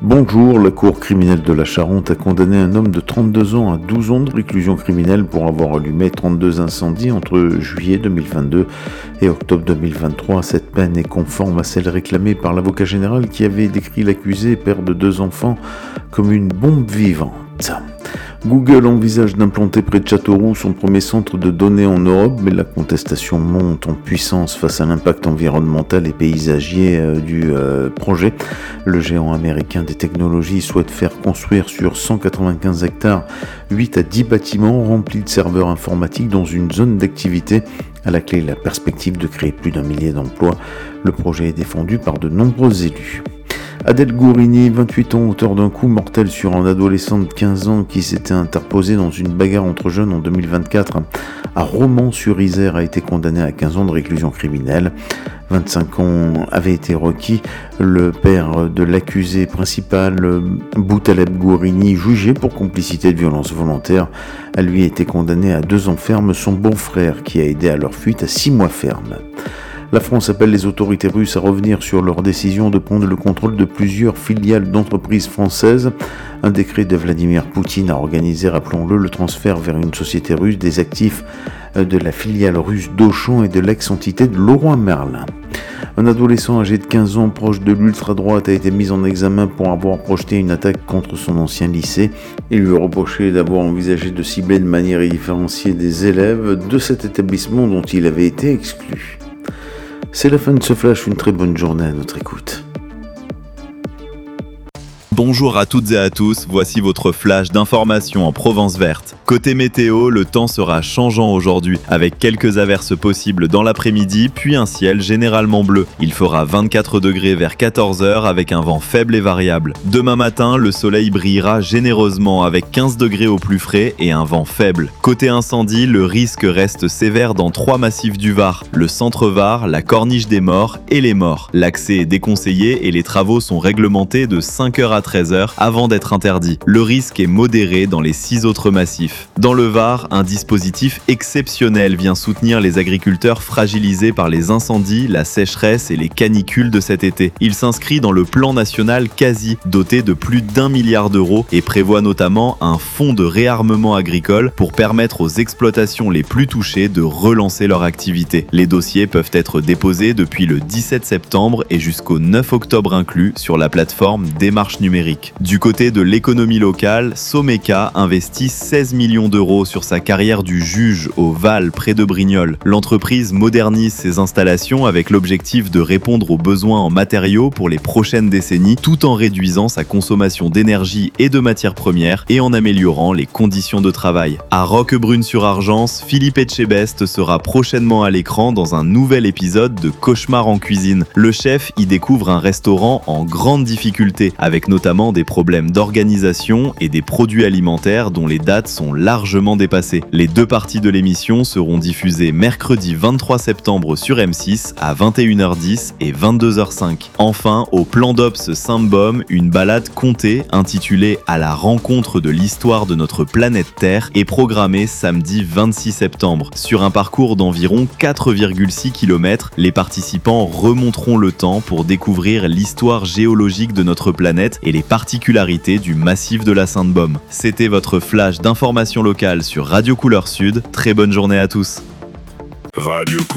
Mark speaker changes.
Speaker 1: Bonjour, la Cour criminelle de la Charente a condamné un homme de 32 ans à 12 ans de réclusion criminelle pour avoir allumé 32 incendies entre juillet 2022 et octobre 2023. Cette peine est conforme à celle réclamée par l'avocat général qui avait décrit l'accusé, père de 2 enfants, comme une bombe vivante. Google envisage d'implanter près de Châteauroux son premier centre de données en Europe, mais la contestation monte en puissance face à l'impact environnemental et paysager du projet. Le géant américain des technologies souhaite faire construire sur 195 hectares 8 à 10 bâtiments remplis de serveurs informatiques dans une zone d'activité. À la clé, la perspective de créer plus d'1 millier d'emplois. Le projet est défendu par de nombreux élus. Adèle Gourini, 28 ans, auteur d'un coup mortel sur un adolescent de 15 ans qui s'était interposé dans une bagarre entre jeunes en 2024 à Romans-sur-Isère, a été condamné à 15 ans de réclusion criminelle. 25 ans avait été requis. Le père de l'accusé principal, Boutaleb Gourini, jugé pour complicité de violence volontaire, a lui été condamné à 2 ans ferme. Son beau-frère, qui a aidé à leur fuite, à 6 mois ferme. La France appelle les autorités russes à revenir sur leur décision de prendre le contrôle de plusieurs filiales d'entreprises françaises. Un décret de Vladimir Poutine a organisé, rappelons-le, le transfert vers une société russe des actifs de la filiale russe d'Auchan et de l'ex-entité de Leroy Merlin. Un adolescent âgé de 15 ans proche de l'ultra-droite a été mis en examen pour avoir projeté une attaque contre son ancien lycée. Il lui est reproché d'avoir envisagé de cibler de manière différenciée des élèves de cet établissement dont il avait été exclu. C'est la fin de ce flash, une très bonne journée à notre écoute.
Speaker 2: Bonjour à toutes et à tous, voici votre flash d'information en Provence verte. Côté météo, le temps sera changeant aujourd'hui, avec quelques averses possibles dans l'après-midi, puis un ciel généralement bleu. Il fera 24 degrés vers 14h avec un vent faible et variable. Demain matin, le soleil brillera généreusement avec 15 degrés au plus frais et un vent faible. Côté incendie, le risque reste sévère dans 3 massifs du Var, le centre Var, la Corniche des Morts et les Morts. L'accès est déconseillé et les travaux sont réglementés de 5h à 13h avant d'être interdits. Le risque est modéré dans les 6 autres massifs. Dans le Var, un dispositif exceptionnel vient soutenir les agriculteurs fragilisés par les incendies, la sécheresse et les canicules de cet été. Il s'inscrit dans le plan national quasi, doté de plus d'1 milliard d'euros et prévoit notamment un fonds de réarmement agricole pour permettre aux exploitations les plus touchées de relancer leur activité. Les dossiers peuvent être déposés depuis le 17 septembre et jusqu'au 9 octobre inclus sur la plateforme Démarche numérique. Du côté de l'économie locale, Someka investit 16 millions d'euros sur sa carrière du juge au Val près de Brignoles. L'entreprise modernise ses installations avec l'objectif de répondre aux besoins en matériaux pour les prochaines décennies tout en réduisant sa consommation d'énergie et de matières premières et en améliorant les conditions de travail. À Roquebrune-sur-Argence, Philippe Etchebest sera prochainement à l'écran dans un nouvel épisode de Cauchemar en cuisine. Le chef y découvre un restaurant en grande difficulté avec notamment des problèmes d'organisation et des produits alimentaires dont les dates sont largement dépassées. Les 2 parties de l'émission seront diffusées mercredi 23 septembre sur M6 à 21h10 et 22h05. Enfin, au Plan d'Ops Saint-Baume, une balade comptée intitulée « À la rencontre de l'histoire de notre planète Terre » est programmée samedi 26 septembre. Sur un parcours d'environ 4,6 km, les participants remonteront le temps pour découvrir l'histoire géologique de notre planète et les particularités du massif de la Sainte-Baume. C'était votre flash d'information locale sur Radio Couleur Sud. Très bonne journée à tous.